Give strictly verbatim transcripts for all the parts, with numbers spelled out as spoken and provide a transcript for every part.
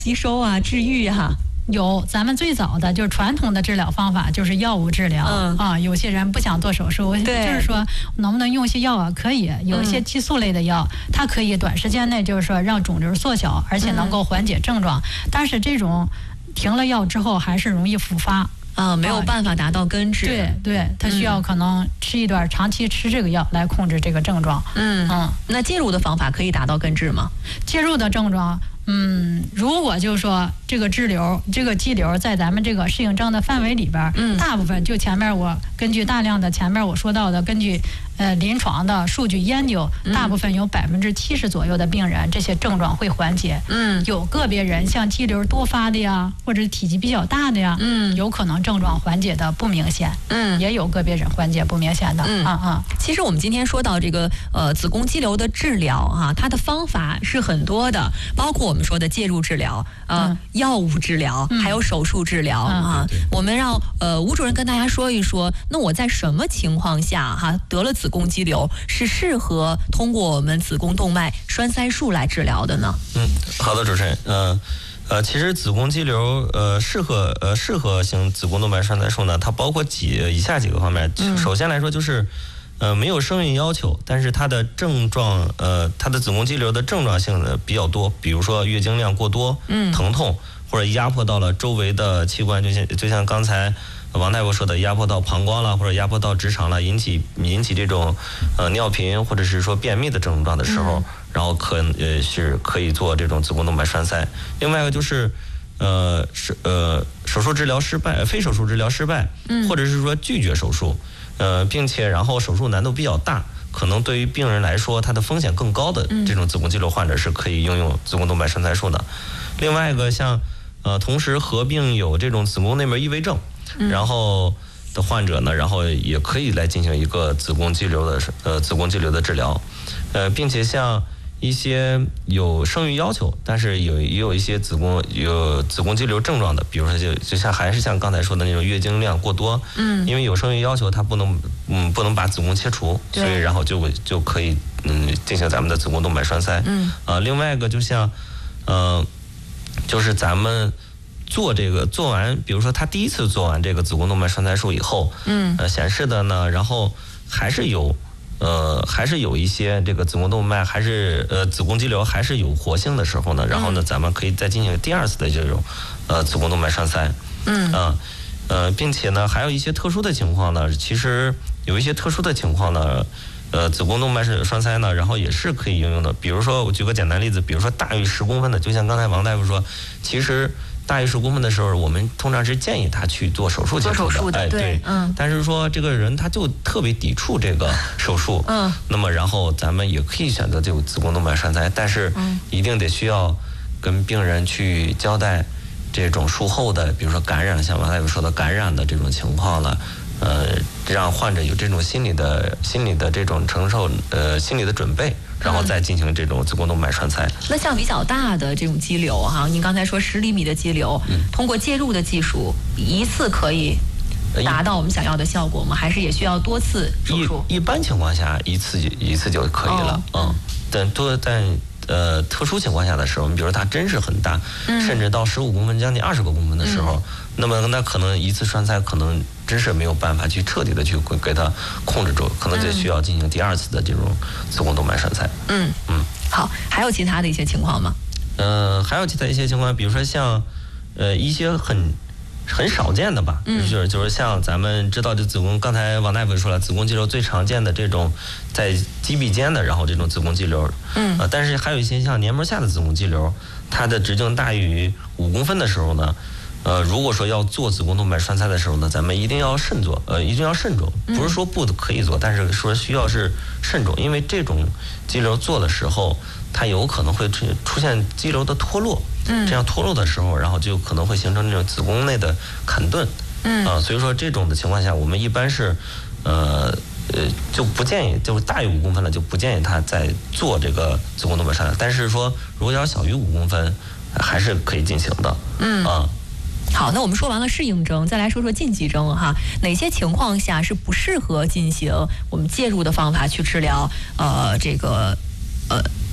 吸收啊、治愈哈、啊。 有，咱们最早的就是传统的治疗方法就是药物治疗、 嗯、 啊。有些人不想做手术，就是说能不能用些药啊？可以，有一些激素类的药，嗯、它可以短时间内就是说让肿瘤缩小，而且能够缓解症状。嗯、但是这种停了药之后还是容易复发。 啊，没有办法达到根治。 对对，它需要可能吃一段，嗯、长期吃这个药来控制这个症状。 嗯嗯，那介入的方法可以达到根治吗？ 介入的症状。嗯，如果就是说这个肌瘤、这个肌瘤在咱们这个适应症的范围里边，嗯，大部分就前面我根据大量的前面我说到的，根据呃临床的数据研究，大部分有百分之七十左右的病人这些症状会缓解。嗯，有个别人像肌瘤多发的呀，或者体积比较大的呀，嗯，有可能症状缓解的不明显。嗯，也有个别人缓解不明显的。嗯啊啊。 其实我们今天说到这个呃子宫肌瘤的治疗啊，它的方法是很多的，包括我们说的介入治疗、呃嗯、药物治疗，还有手术治疗、嗯、啊。我们让呃吴主任跟大家说一说，那我在什么情况下哈、啊、得了子宫肌瘤是适合通过我们子宫动脉栓塞术来治疗的呢？ 嗯，好的，主持人，嗯、呃。呃，其实子宫肌瘤，呃，适合呃适合性子宫动脉栓塞术呢，它包括几以下几个方面。嗯、首先来说就是，呃，没有生育要求，但是它的症状，呃，它的子宫肌瘤的症状性呢比较多，比如说月经量过多，嗯，疼痛，或者压迫到了周围的器官，就像就像刚才王大夫说的，压迫到膀胱了，或者压迫到直肠了，引起引起这种呃尿频或者是说便秘的症状的时候。嗯，然后可呃是可以做这种子宫动脉栓塞。另外一个就是，呃是呃手术治疗失败，非手术治疗失败，嗯，或者是说拒绝手术，呃，并且然后手术难度比较大，可能对于病人来说，它的风险更高的这种子宫肌瘤患者是可以应用子宫动脉栓塞术的。另外一个像呃同时合并有这种子宫内膜异位症，然后的患者呢，然后也可以来进行一个子宫肌瘤的呃子宫肌瘤的治疗，呃，并且像一些有生育要求，但是有也有一些子宫有子宫肌瘤症状的，比如说就就像还是像刚才说的那种月经量过多，嗯，因为有生育要求，它不能嗯不能把子宫切除，所以然后就就可以嗯进行咱们的子宫动脉栓塞，嗯啊、呃，另外一个就像呃就是咱们做这个做完，比如说他第一次做完这个子宫动脉栓塞术以后，嗯呃显示的呢，然后还是有。呃，还是有一些这个子宫动脉还是呃子宫肌瘤还是有活性的时候呢，然后呢，咱们可以再进行第二次的这种呃子宫动脉栓塞，嗯啊 呃, 呃，并且呢，还有一些特殊的情况呢，其实有一些特殊的情况呢，呃，子宫动脉栓塞呢，然后也是可以应用的。比如说，我举个简单例子，比如说大于十公分的，就像刚才王大夫说，其实。大于十公分的时候，我们通常是建议他去做手术切除的， 做手术的， 哎，对，嗯。但是说这个人他就特别抵触这个手术，嗯。那么然后咱们也可以选择这个子宫动脉栓塞，但是一定得需要跟病人去交代这种术后的，比如说感染，像王大夫说的感染的这种情况了，呃，让患者有这种心理的心理的这种承受，呃，心理的准备。然后再进行这种子宫动脉栓塞。 那像比较大的这种肌瘤哈，您刚才说十厘米的肌瘤，嗯、通过介入的技术，一次可以达到我们想要的效果吗？还是也需要多次手术？ 一一般情况下，一次一次就可以了，哦、嗯。但多但呃特殊情况下的时候，比如说它真是很大，嗯、甚至到十五公分、将近二十个公分的时候，嗯、那么那可能一次栓塞可能。真是没有办法去彻底的去给它控制住，可能就需要进行第二次的这种子宫动脉栓塞。嗯嗯，好，还有其他的一些情况吗？ 呃，还有其他一些情况，比如说像呃一些很很少见的吧，嗯、就是就是像咱们知道的子宫，刚才王大夫说了，子宫肌瘤最常见的这种在肌壁间的，然后这种子宫肌瘤，嗯，呃，但是还有一些像黏膜下的子宫肌瘤，它的直径大于五公分的时候呢。呃，如果说要做子宫动脉栓塞的时候呢，咱们一定要慎做，呃，一定要慎重，不是说不可以做，但是说需要是慎重，因为这种肌瘤做的时候，它有可能会出出现肌瘤的脱落，嗯，这样脱落的时候，然后就可能会形成这种子宫内的坎顿，嗯，啊、呃，所以说这种的情况下，我们一般是，呃呃，就不建议，就是大于五公分了，就不建议他再做这个子宫动脉栓塞，但是说如果要小于五公分，还是可以进行的，嗯啊。 好，那我们说完了适应症，再来说说禁忌症哈。哪些情况下是不适合进行我们介入的方法去治疗？呃，这个呃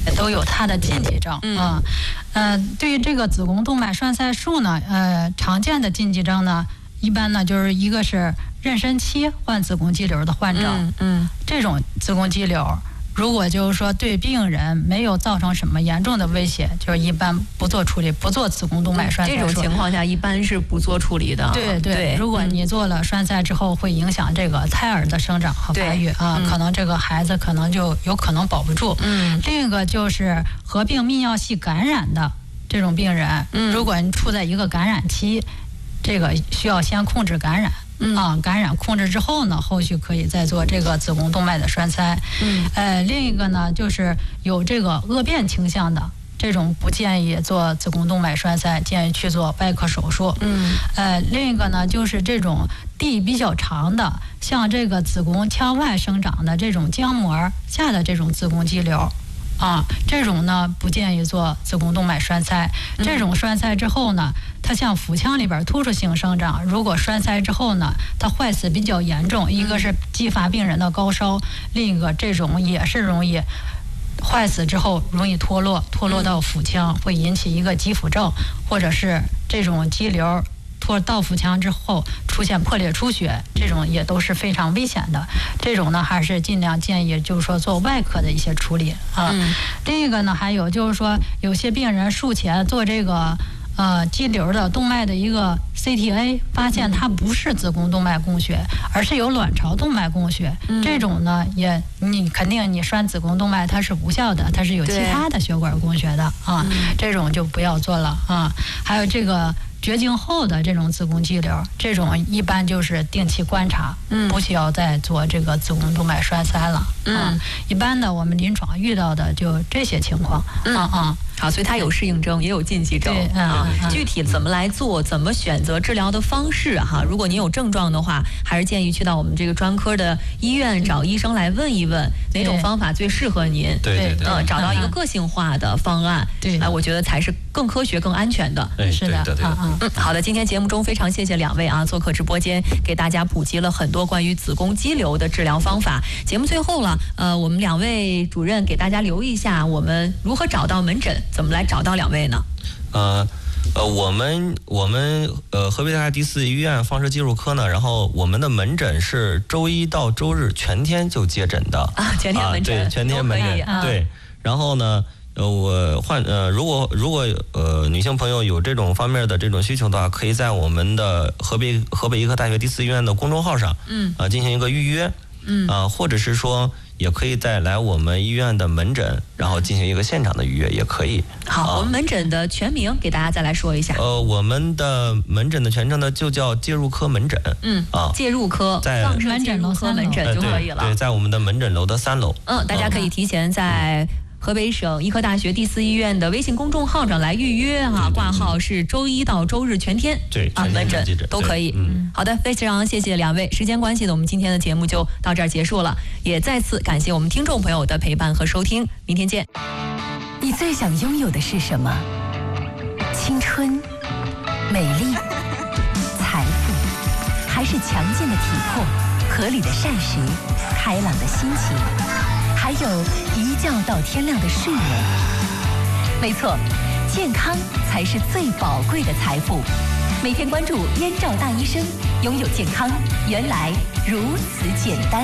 都有它的禁忌症啊。呃，对于这个子宫动脉栓塞术呢，呃，常见的禁忌症呢，一般呢就是一个是妊娠期患子宫肌瘤的患者， 嗯，嗯这种子宫肌瘤。如果就是说对病人没有造成什么严重的威胁，就是一般不做处理，不做子宫动脉栓塞术。 这种情况下一般是不做处理的。 对 对, 对，如果你做了栓塞之后，会影响这个胎儿的生长和发育啊，可能这个孩子可能就有可能保不住。嗯，另一个就是合并泌尿系感染的这种病人，嗯，如果你处在一个感染期，这个需要先控制感染。嗯啊，感染控制之后呢，后续可以再做这个子宫动脉的栓塞。嗯，呃，另一个呢，就是有这个恶变倾向的这种，不建议做子宫动脉栓塞，建议去做外科手术。嗯，呃，另一个呢，就是这种地比较长的，像这个子宫腔外生长的这种浆膜下的这种子宫肌瘤。啊，这种呢不建议做子宫动脉栓塞。这种栓塞之后呢，它像腹腔里边突出性生长，如果栓塞之后呢，它坏死比较严重，一个是激发病人的高烧，另一个这种也是容易坏死之后容易脱落，脱落到腹腔，会引起一个肌腹症，或者是这种肌瘤脱到腹腔之后出现破裂出血，这种也都是非常危险的。这种呢，还是尽量建议就是说做外科的一些处理啊。嗯、另一个呢，还有就是说有些病人术前做这个呃肌瘤的动脉的一个 C T A， 发现它不是子宫动脉供血，而是有卵巢动脉供血。嗯、这种呢，也你肯定你栓子宫动脉它是无效的，它是有其他的血管供血的啊，嗯、这种就不要做了啊。还有这个。绝经后的这种子宫肌瘤，这种一般就是定期观察，嗯，不需要再做这个子宫动脉栓塞了。嗯，啊、一般的我们临床遇到的就这些情况。嗯啊。嗯好，所以它有适应症，也有禁忌症啊。具体怎么来做，怎么选择治疗的方式哈？如果您有症状的话，还是建议去到我们这个专科的医院找医生来问一问哪种方法最适合您。 对对对， 嗯，找到一个个性化的方案。对，啊，我觉得才是更科学、更安全的。 是的，对对。 嗯嗯，好的，今天节目中非常谢谢两位啊，做客直播间，给大家普及了很多关于子宫肌瘤的治疗方法。节目最后了，呃，我们两位主任给大家留一下，我们如何找到门诊。怎么来找到两位呢？ 呃呃，我们我们呃河北大学第四医院放射技术科呢，然后我们的门诊是周一到周日全天就接诊的啊，全天门诊， 啊、对，全天门诊，啊、对。然后呢，呃，我患呃如果如果呃女性朋友有这种方面的这种需求的话，可以在我们的河北河北医科大学第四医院的公众号上，嗯，啊、呃、进行一个预约，嗯，啊、呃、或者是说。也可以再来我们医院的门诊，然后进行一个现场的预约，也可以。 好，啊、我们门诊的全名给大家再来说一下。 呃，我们的门诊的全称呢就叫介入科门诊。 嗯啊，介入科， 在放射介入科门诊就可以了。 对，对，在我们的门诊楼的三楼。 嗯，大家可以提前在。嗯河北省医科大学第四医院的微信公众号上来预约哈、啊，挂号是周一到周日全天， 对啊，门诊都可以。嗯，好的，非常谢谢两位。时间关系呢，我们今天的节目就到这儿结束了，也再次感谢我们听众朋友的陪伴和收听，明天见。 你最想拥有的是什么？青春、美丽、财富，还是强健的体魄、合理的膳食、开朗的心情？还有一觉到天亮的睡眠。没错，健康才是最宝贵的财富。每天关注燕赵大医生，拥有健康原来如此简单。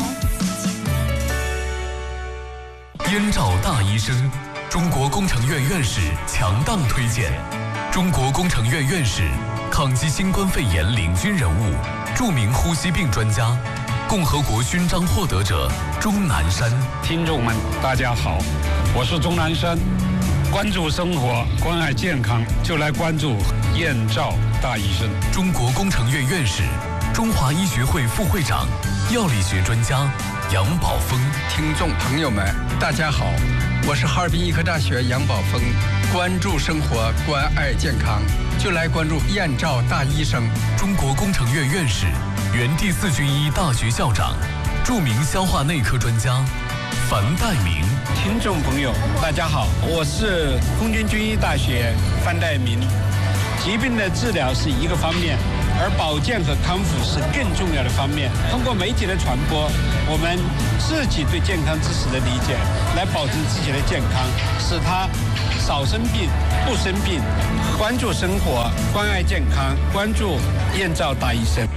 燕赵大医生，中国工程院院士强档推荐。中国工程院院士，抗击新冠肺炎领军人物，著名呼吸病专家。共和国勋章获得者钟南山。 听众们大家好，我是钟南山。关注生活，关爱健康，就来关注燕赵大医生。 中国工程院院士，中华医学会副会长，药理学专家杨宝峰。 听众朋友们大家好，我是哈尔滨医科大学杨宝峰。关注生活，关爱健康，就来关注燕赵大医生。 中国工程院院士，原第四军医大学校长，著名消化内科专家樊岱明。 听众朋友大家好，我是空军军医大学樊岱明。疾病的治疗是一个方面， 而保健和康复是更重要的方面。通过媒体的传播，我们自己对健康知识的理解，来保证自己的健康，使他少生病、不生病。关注生活，关爱健康，关注燕赵大医生。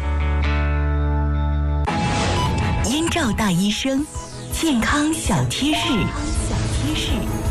燕赵大医生，健康小贴士。小贴士。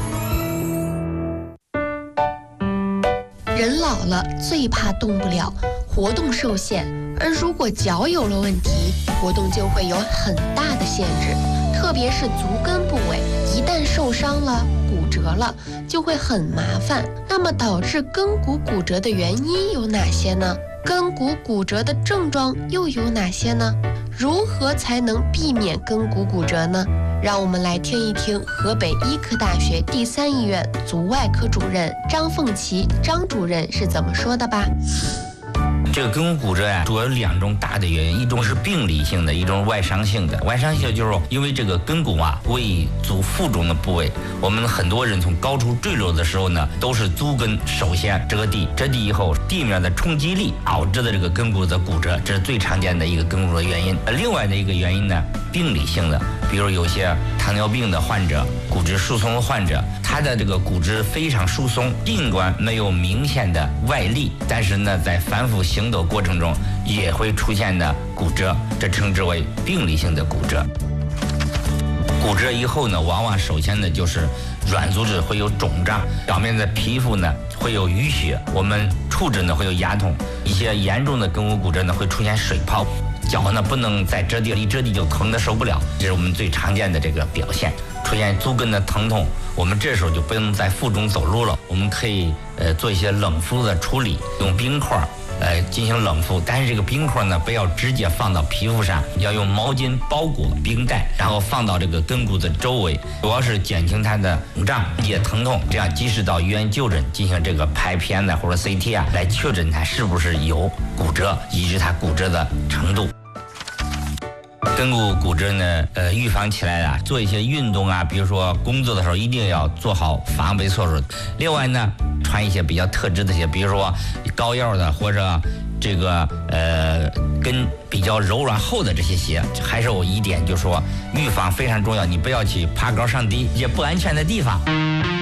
人老了最怕动不了，活动受限，而如果脚有了问题，活动就会有很大的限制，特别是足跟部位，一旦受伤了、骨折了，就会很麻烦。那么导致跟骨骨折的原因有哪些呢？跟骨骨折的症状又有哪些呢？如何才能避免跟骨骨折呢？让我们来听一听河北医科大学第三医院足外科主任张凤琪张主任是怎么说的吧。 这个跟骨骨折呀、啊，主要有两种大的原因，一种是病理性的，一种是外伤性的。外伤性就是因为这个跟骨啊为足腹中的部位，我们很多人从高处坠落的时候呢，都是足跟首先着地，着地以后地面的冲击力导致的这个跟骨的骨折，这是最常见的一个跟骨的原因。另外的一个原因呢，病理性的，比如有些糖尿病的患者、骨质疏松的患者，他的这个骨质非常疏松，尽管没有明显的外力，但是呢，在反复行走过程中也会出现的骨折，这称之为病理性的骨折。骨折以后呢，往往首先呢就是软组织会有肿胀，表面的皮肤呢会有淤血，我们触诊呢会有牙痛，一些严重的跟骨骨折呢会出现水泡，脚呢不能再着地了，一着地就疼得受不了，这是我们最常见的这个表现。出现足跟的疼痛，我们这时候就不能在腹中走路了，我们可以呃做一些冷敷的处理，用冰块呃进行冷敷，但是这个冰块呢不要直接放到皮肤上，要用毛巾包裹冰袋，然后放到这个跟骨的周围，主要是减轻它的肿胀、解疼痛，这样及时到医院就诊进行这个拍片呢或者 C T 啊，来确诊它是不是有骨折，以及它骨折的程度。跟骨骨折呢，呃，预防起来了，做一些运动啊，比如说工作的时候一定要做好防备措施。另外呢，穿一些比较特制的鞋，比如说高腰的或者这个呃跟比较柔软厚的这些鞋。还是有一点就是说，预防非常重要，你不要去爬高上低一些不安全的地方。